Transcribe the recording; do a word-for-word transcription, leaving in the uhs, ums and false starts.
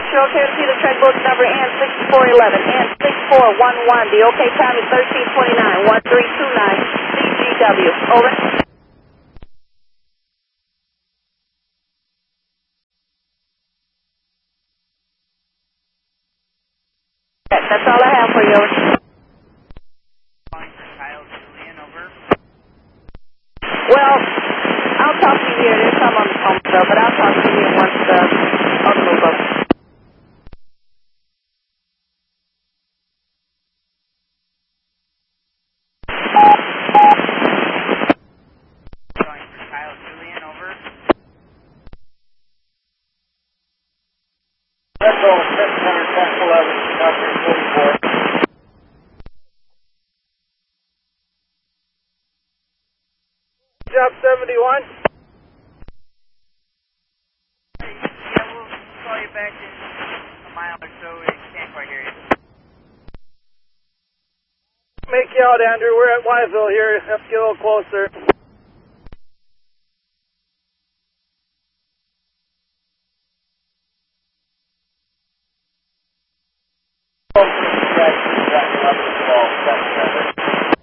You're okay to see the track book number N six four one one and six four one one. The okay time is thirteen twenty-nine, one three two nine, C G W. Over. That's all I have for you. Calling for Kyle Julian, over. Well, I'll talk to you here. There's some on the phone still, but I'll talk to you here once the I'll move up. Calling for Kyle Julian, over. Echo six hundred ten eleven, Doctor forty-four. Job seventy-one. Hey, yeah, we'll call you back in a mile or so. We can't quite hear you. Make you out, Andrew. We're at Wiseville here. Have to get a little closer.